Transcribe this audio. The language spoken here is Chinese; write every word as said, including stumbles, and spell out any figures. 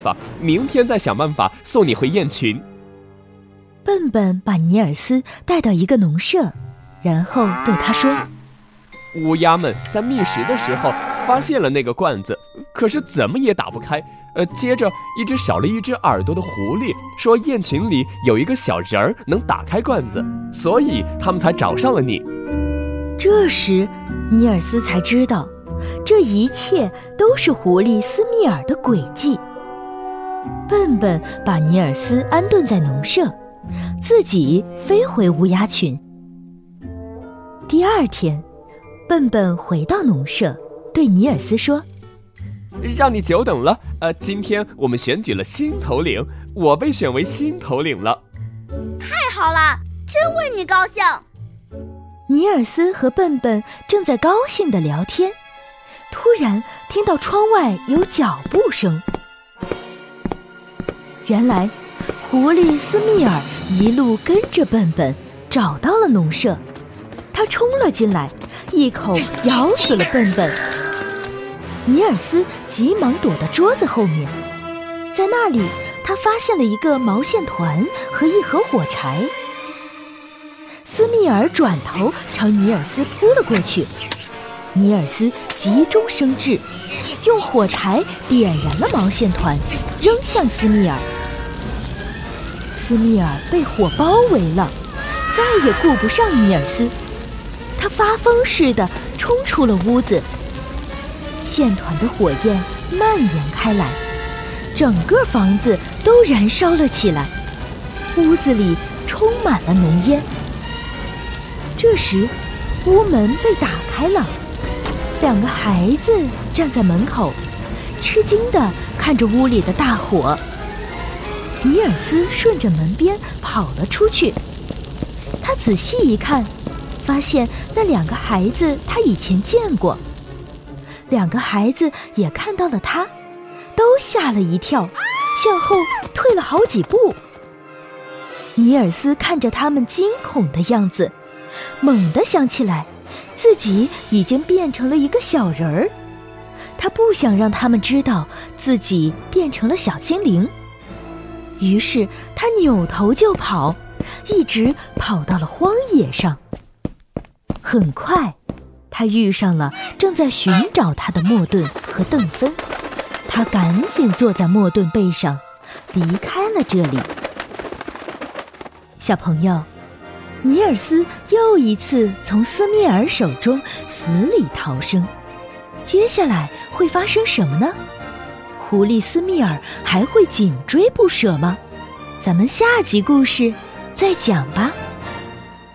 法，明天再想办法送你回雁群。 笨笨把尼尔斯带到一个农舍，然后对他说： 乌鸦们在觅食的时候发现了那个罐子，可是怎么也打不开。呃，接着一只少了一只耳朵的狐狸说雁群里有一个小人儿能打开罐子，所以他们才找上了你。 这时尼尔斯才知道，这一切都是狐狸斯密尔的诡计。笨笨把尼尔斯安顿在农舍，自己飞回乌鸦群。第二天，笨笨回到农舍，对尼尔斯说： 让你久等了，呃，今天我们选举了新头领，我被选为新头领了。 太好了，真为你高兴。 尼尔斯和笨笨正在高兴地聊天，突然听到窗外有脚步声。原来狐狸斯密尔一路跟着笨笨找到了农舍，他冲了进来，一口咬死了笨笨。尼尔斯急忙躲到桌子后面，在那里他发现了一个毛线团和一盒火柴。斯密尔转头朝尼尔斯扑了过去，尼尔斯急中生智，用火柴点燃了毛线团，扔向斯密尔。斯密尔被火包围了，再也顾不上尼尔斯，他发疯似的冲出了屋子。线团的火焰蔓延开来，整个房子都燃烧了起来，屋子里充满了浓烟。这时屋门被打开了，两个孩子站在门口，吃惊地看着屋里的大火。尼尔斯顺着门边跑了出去，他仔细一看，发现那两个孩子他以前见过。两个孩子也看到了他，都吓了一跳，向后退了好几步。尼尔斯看着他们惊恐的样子，猛地想起来自己已经变成了一个小人儿，他不想让他们知道自己变成了小精灵。于是他扭头就跑，一直跑到了荒野上。很快他遇上了正在寻找他的莫顿和邓芬，他赶紧坐在莫顿背上，离开了这里。小朋友，尼尔斯又一次从斯密尔手中死里逃生，接下来会发生什么呢？狐狸斯密尔还会紧追不舍吗？咱们下集故事再讲吧。